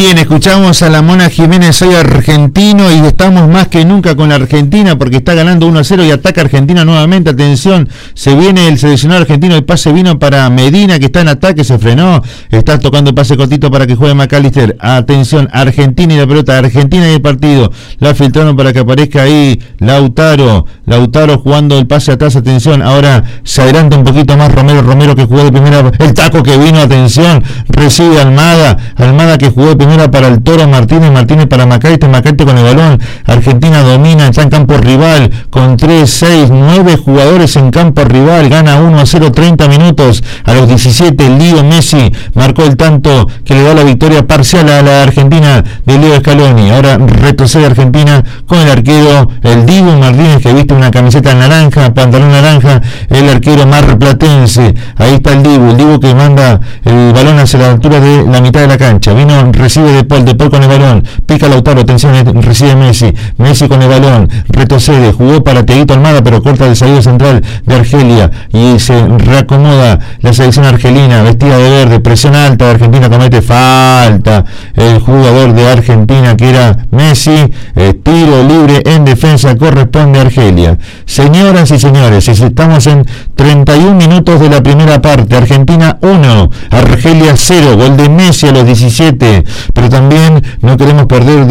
Bien, escuchamos a la Mona Jiménez, soy argentino y estamos más que nunca con la Argentina porque está ganando 1-0 y ataca Argentina nuevamente. Atención, se viene el seleccionado argentino, el pase vino para Medina que está en ataque, se frenó, está tocando el pase cortito para que juegue McAllister. Atención, Argentina y la pelota, Argentina y el partido, la filtraron para que aparezca ahí Lautaro jugando el pase atrás. Atención, ahora se adelanta un poquito más Romero que jugó de primera, el taco que vino, atención, recibe Almada que jugó de primera para el Toro Martínez para McAllister con el balón. Argentina domina, está en campo rival con 3, 6, 9 jugadores en campo rival, gana 1-0, 30 minutos. A los 17 Leo Messi marcó el tanto que le da la victoria parcial a la Argentina de Leo Scaloni. Ahora retrocede Argentina con el arquero, el Dibu Martínez, que viste una camiseta naranja, pantalón naranja, el arquero marplatense. Ahí está el Dibu que manda el balón hacia la altura de la mitad de la cancha. Recibe De Paul con el balón, pica Lautaro, atención, recibe Messi con el balón, retrocede, jugó para Teguito Almada, pero corta el salida central de Argelia y se reacomoda la selección argelina, vestida de verde, presión alta de Argentina, comete falta el jugador de Argentina que era Messi, tiro libre en defensa, corresponde a Argelia. Señoras y señores, estamos en 31 minutos de la primera parte, Argentina 1, Argelia 0, gol de Messi a los 17, pero también no queremos perder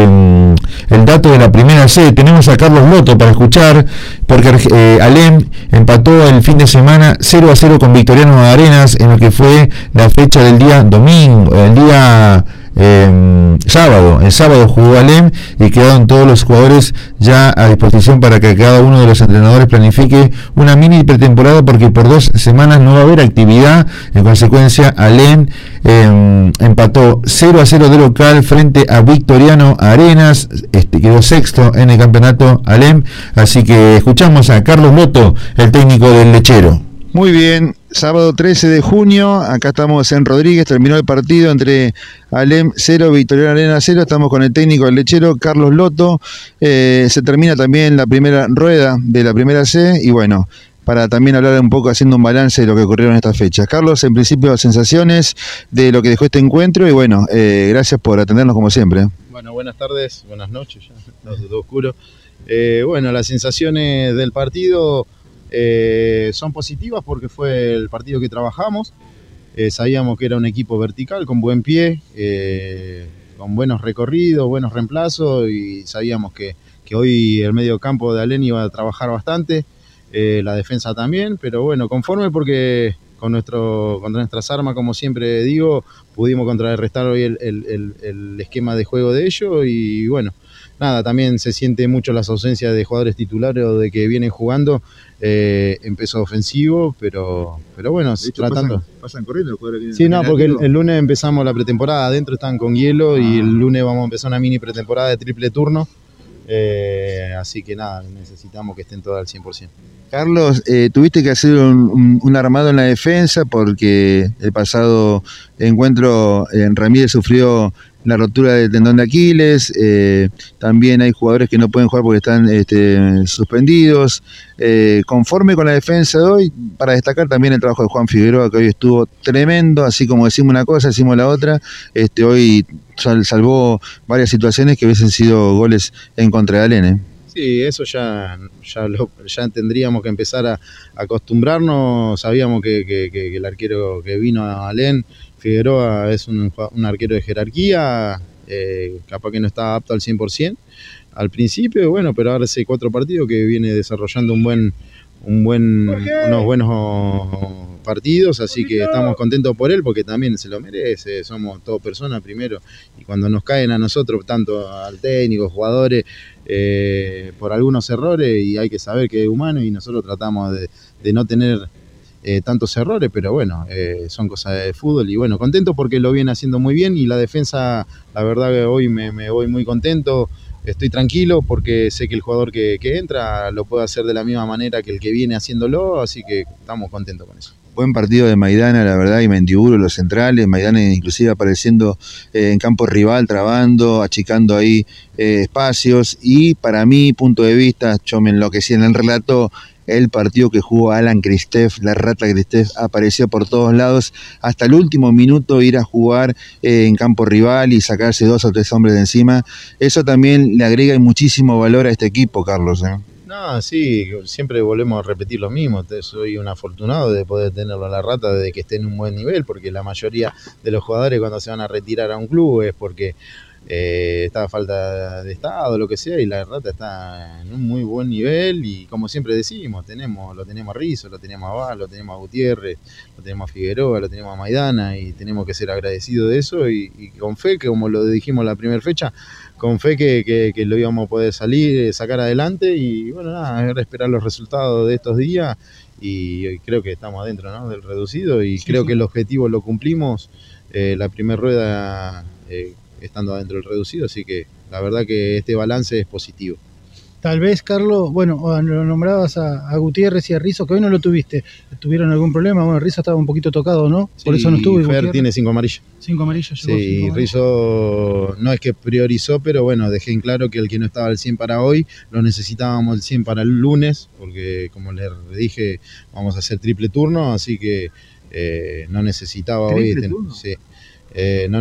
el dato de la primera C. Tenemos a Carlos Lotto para escuchar, porque Alem empató el fin de semana 0-0 con Victoriano Arenas en lo que fue la fecha del día domingo, el día sábado. El sábado jugó Alem y quedaron todos los jugadores ya a disposición para que cada uno de los entrenadores planifique una mini pretemporada, porque por 2 semanas no va a haber actividad. En consecuencia, Alem empató 0-0 de local frente a Victoriano Arenas, quedó sexto en el campeonato Alem. Así que escuchamos a Carlos Lotto, el técnico del Lechero. Muy bien, sábado 13 de junio, acá estamos en Rodríguez, terminó el partido entre Alem 0, Victoriano Arenas 0, estamos con el técnico del Lechero, Carlos Lotto. Se termina también la primera rueda de la primera C y bueno, para también hablar un poco, haciendo un balance de lo que ocurrieron estas fechas. Carlos, en principio, sensaciones de lo que dejó este encuentro y bueno, gracias por atendernos como siempre. Bueno, buenas tardes, buenas noches, ya está todo oscuro. Bueno, las sensaciones del partido son positivas porque fue el partido que trabajamos. Sabíamos que era un equipo vertical, con buen pie, con buenos recorridos, buenos reemplazos, y sabíamos que hoy el medio campo de Alem iba a trabajar bastante, la defensa también, pero bueno, conforme porque con nuestras armas, como siempre digo, pudimos contrarrestar hoy el esquema de juego de ellos y bueno, nada, también se siente mucho las ausencias de jugadores titulares o de que vienen jugando. Empezó ofensivo, pero bueno, tratando. ¿Pasan corriendo los jugadores? Sí, no, porque el lunes empezamos la pretemporada, adentro están con hielo y el lunes vamos a empezar una mini pretemporada de triple turno. Así que nada, necesitamos que estén todos al 100%. Carlos, tuviste que hacer un armado en la defensa porque el pasado encuentro Ramírez sufrió la rotura del tendón de Aquiles, también hay jugadores que no pueden jugar porque están suspendidos. Conforme con la defensa de hoy, para destacar también el trabajo de Juan Figueroa, que hoy estuvo tremendo, así como decimos una cosa, decimos la otra. Hoy salvó varias situaciones que hubiesen sido goles en contra de Alem. Sí, eso ya tendríamos que empezar a acostumbrarnos. Sabíamos que el arquero que vino a Alem, Figueroa, es un arquero de jerarquía, capaz que no está apto al 100% al principio, bueno, pero ahora hace 4 partidos que viene desarrollando unos buenos partidos, así que estamos contentos por él porque también se lo merece. Somos todos personas primero y cuando nos caen a nosotros, tanto al técnico, jugadores, por algunos errores, y hay que saber que es humano y nosotros tratamos de no tener tantos errores, pero bueno, son cosas de fútbol y bueno, contento porque lo viene haciendo muy bien y la defensa, la verdad que hoy me voy muy contento. Estoy tranquilo porque sé que el jugador que entra lo puede hacer de la misma manera que el que viene haciéndolo, así que estamos contentos con eso. Buen partido de Maidana, la verdad, y Mendiburu, los centrales. Maidana inclusive apareciendo en campo rival, trabando, achicando ahí espacios. Y para mi punto de vista, yo me enloquecí en el relato. El partido que jugó Alan Cristef, la rata Cristef, apareció por todos lados, hasta el último minuto ir a jugar en campo rival y sacarse 2 o 3 hombres de encima. Eso también le agrega muchísimo valor a este equipo, Carlos. No, sí, siempre volvemos a repetir lo mismo. Soy un afortunado de poder tenerlo a la rata desde que esté en un buen nivel, porque la mayoría de los jugadores cuando se van a retirar a un club es porque está a falta de estado, lo que sea, y la rata está en un muy buen nivel. Y como siempre decimos, lo tenemos a Rizzo, lo tenemos a Val, lo tenemos a Gutiérrez, lo tenemos a Figueroa, lo tenemos a Maidana, y tenemos que ser agradecidos de eso y con fe, que como lo dijimos la primera fecha, con fe que lo íbamos a poder sacar adelante. Y bueno, nada, esperar los resultados de estos días, y creo que estamos adentro, ¿no?, del reducido, y creo que el objetivo lo cumplimos la primera rueda estando adentro del reducido, así que la verdad que este balance es positivo. Tal vez, Carlos, bueno, lo nombrabas a Gutiérrez y a Rizzo, que hoy no lo tuviste. ¿Tuvieron algún problema? Bueno, Rizzo estaba un poquito tocado, ¿no? Por eso no estuvo. Fer tiene 5 amarillas. 5 amarillas. Sí, Rizzo no es que priorizó, pero bueno, dejé en claro que el que no estaba al 100 para hoy, lo necesitábamos al 100 para el lunes, porque como les dije, vamos a hacer triple turno, así que no necesitaba hoy. Sí. No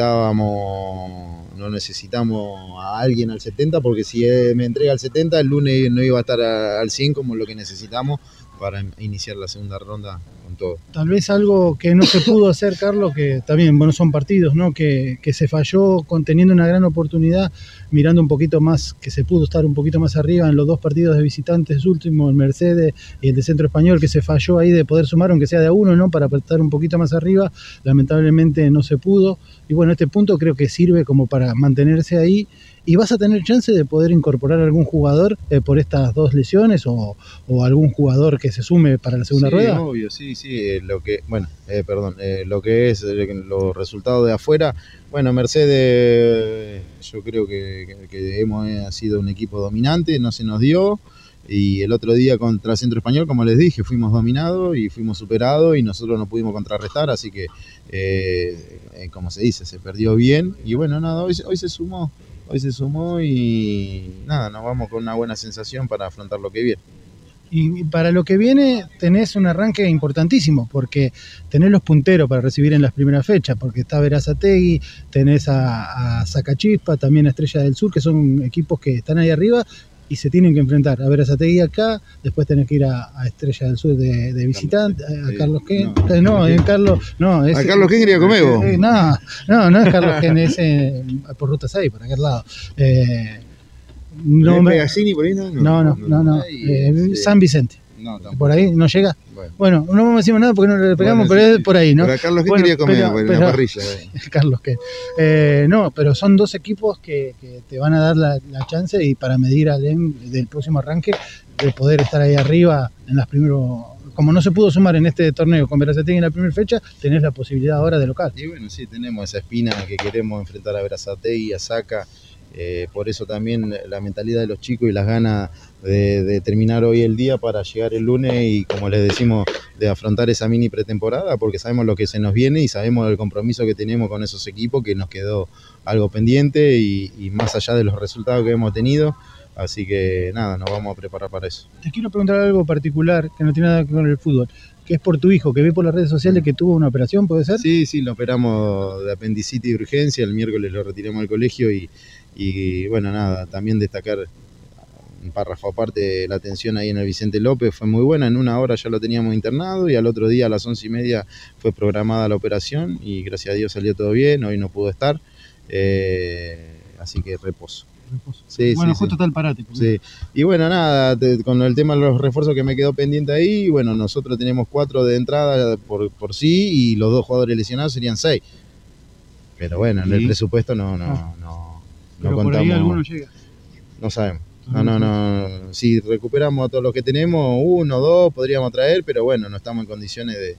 necesitamos a alguien al 70, porque si me entrega al 70, el lunes no iba a estar al 100 como lo que necesitamos para iniciar la segunda ronda con todo. Tal vez algo que no se pudo hacer, Carlos, que también, bueno, son partidos, ¿no?, que se falló conteniendo una gran oportunidad, mirando un poquito más, que se pudo estar un poquito más arriba en los 2 partidos de visitantes últimos, el Mercedes y el de Centro Español, que se falló ahí de poder sumar, aunque sea de a 1, ¿no?, para estar un poquito más arriba. Lamentablemente no se pudo, y bueno, este punto creo que sirve como para mantenerse ahí. ¿Y vas a tener chance de poder incorporar algún jugador por estas 2 lesiones o algún jugador que se sume para la segunda rueda? Sí, obvio, sí. Lo que es los resultados de afuera. Bueno, Mercedes, yo creo que hemos sido un equipo dominante, no se nos dio. Y el otro día contra Centro Español, como les dije, fuimos dominados y fuimos superados y nosotros no pudimos contrarrestar, así que, como se dice, se perdió bien. Y bueno, nada, hoy se sumó. Hoy se sumó y nada, nos vamos con una buena sensación para afrontar lo que viene. Y para lo que viene tenés un arranque importantísimo, porque tenés los punteros para recibir en las primeras fechas, porque está Berazategui, tenés a Sacachispa, también a Estrella del Sur, que son equipos que están ahí arriba y se tienen que enfrentar. A Berazategui acá, después tenés que ir a Estrella del Sur de visitante, a Carlos Ken. A Carlos Ken quería comer vos. No es Carlos Ken, es por Ruta 6, por aquel lado. No, Pegazzini por ahí no. San Vicente. No, ¿Por ahí no llega? Bueno, no decimos nada porque no le pegamos, pero es por ahí, ¿no? Pero a Carlos, ¿qué quería comer? En la parrilla. Carlos, ¿qué? No, pero son 2 equipos que te van a dar la chance, y para medir del próximo arranque, de poder estar ahí arriba en las primeros. Como no se pudo sumar en este torneo con Berazategui en la primera fecha, tenés la posibilidad ahora de local. Y bueno, sí, tenemos esa espina que queremos enfrentar a Berazategui, a Saca. Por eso también la mentalidad de los chicos y las ganas de terminar hoy el día para llegar el lunes y, como les decimos, de afrontar esa mini pretemporada, porque sabemos lo que se nos viene y sabemos el compromiso que tenemos con esos equipos, que nos quedó algo pendiente y más allá de los resultados que hemos tenido. Así que nada, nos vamos a preparar para eso. Te quiero preguntar algo particular que no tiene nada que ver con el fútbol, que es por tu hijo, que vi por las redes sociales que tuvo una operación, ¿puede ser? Sí, lo operamos de apendicitis de urgencia, el miércoles lo retiramos del colegio y bueno, nada, también destacar un párrafo aparte, la atención ahí en el Vicente López fue muy buena, en 1 hora ya lo teníamos internado y al otro día a las 11:30 fue programada la operación y gracias a Dios salió todo bien, hoy no pudo estar, así que reposo. Sí, bueno, justo está el parate. Sí. Y bueno, nada, con el tema de los refuerzos que me quedó pendiente ahí, bueno, nosotros tenemos 4 de entrada por sí y los 2 jugadores lesionados serían 6. Pero bueno, en el presupuesto no contamos. Por ahí alguno llega. No sabemos. No. Si recuperamos a todos los que tenemos, 1 o 2 podríamos traer, pero bueno, no estamos en condiciones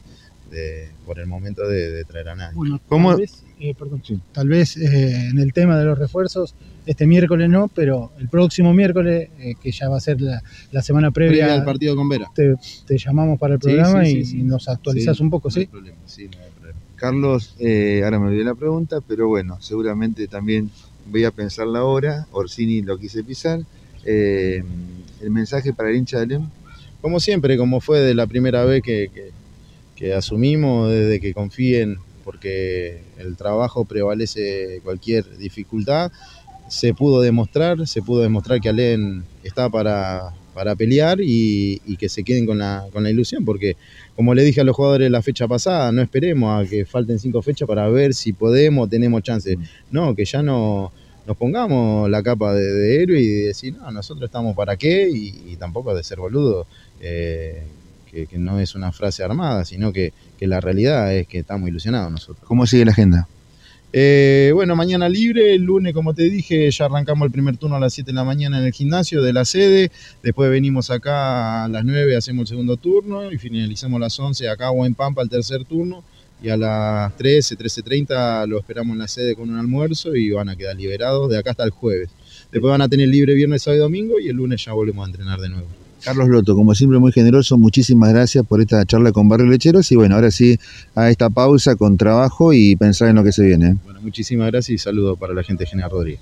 por el momento de traer a nadie. Bueno, ¿Cómo? Tal vez en el tema de los refuerzos, este miércoles no, pero el próximo miércoles, que ya va a ser la semana previa al partido con Vera. te llamamos para el programa sí. y nos actualizás un poco, no ¿sí? Hay problema, no hay problema. Carlos, ahora me olvidé la pregunta, pero bueno, seguramente también voy a pensarla ahora. Orsini lo quise pisar. El mensaje para el hincha de Alem. Como siempre, como fue de la primera vez que asumimos, desde que confíen, porque el trabajo prevalece cualquier dificultad. Se pudo demostrar que Alem está para pelear y que se queden con la ilusión, porque como le dije a los jugadores la fecha pasada, no esperemos a que falten 5 fechas para ver si tenemos chances. No, que ya no nos pongamos la capa de héroe y decir, no, nosotros estamos para qué, y tampoco de ser boludo, que no es una frase armada, sino que la realidad es que estamos ilusionados nosotros. ¿Cómo sigue la agenda? Bueno, mañana libre, el lunes, como te dije, ya arrancamos el primer turno a las 7 de la mañana en el gimnasio de la sede, después venimos acá a las 9, hacemos el segundo turno y finalizamos a las 11 acá o en Pampa el tercer turno, y a las 13:30 lo esperamos en la sede con un almuerzo y van a quedar liberados de acá hasta el jueves. Después van a tener libre viernes, sábado y domingo y el lunes ya volvemos a entrenar de nuevo. Carlos Loto, como siempre muy generoso, muchísimas gracias por esta charla con Barrio Lecheros y bueno, ahora sí a esta pausa con trabajo y pensar en lo que se viene. Bueno, muchísimas gracias y saludos para la gente de General Rodríguez.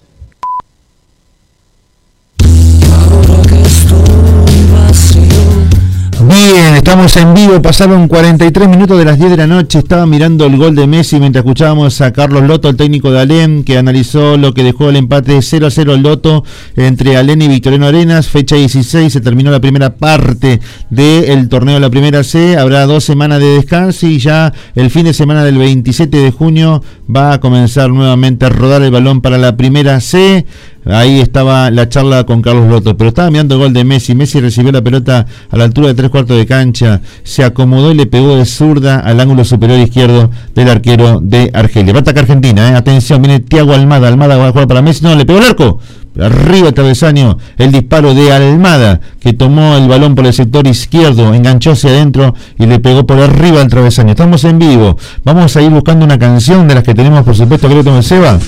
Bien, estamos en vivo, pasaron 43 minutos de las 10 de la noche, estaba mirando el gol de Messi mientras escuchábamos a Carlos Loto, el técnico de Alem, que analizó lo que dejó el empate 0-0 el Loto entre Alem y Victoriano Arenas, fecha 16, se terminó la primera parte del torneo de la Primera C, habrá 2 semanas de descanso y ya el fin de semana del 27 de junio va a comenzar nuevamente a rodar el balón para la Primera C. Ahí estaba la charla con Carlos Loto, pero estaba mirando el gol de Messi. Messi recibió la pelota a la altura de 3/4 de cancha, se acomodó y le pegó de zurda al ángulo superior izquierdo del arquero de Argelia. Va a atacar Argentina, atención, viene Thiago Almada va a jugar para Messi, no, le pegó el arco. Arriba el travesaño, el disparo de Almada, que tomó el balón por el sector izquierdo, enganchó hacia adentro y le pegó por arriba al travesaño. Estamos en vivo, vamos a ir buscando una canción de las que tenemos, por supuesto, creo que tengo el Seba.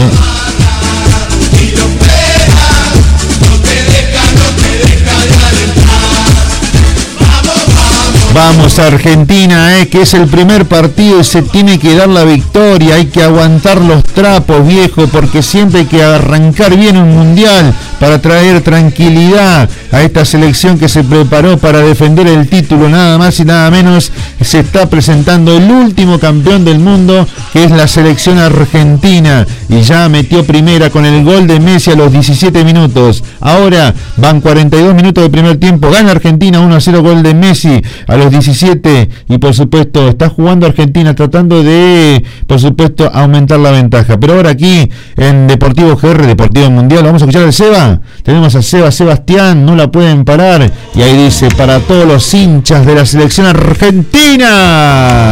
Vamos a Argentina, que es el primer partido y se tiene que dar la victoria, hay que aguantar los trapos, viejo, porque siempre hay que arrancar bien un mundial para traer tranquilidad a esta selección que se preparó para defender el título, nada más y nada menos. Se está presentando el último campeón del mundo, que es la selección argentina, y ya metió primera con el gol de Messi a los 17 minutos. Ahora van 42 minutos de primer tiempo, gana Argentina 1-0, gol de Messi a los 17, y por supuesto está jugando Argentina tratando de, por supuesto, aumentar la ventaja. Pero ahora aquí en Deportivo GR, Deportivo Mundial, vamos a escuchar al Seba. Tenemos a Sebastián, no la pueden parar, y ahí dice: para todos los hinchas de la selección argentina.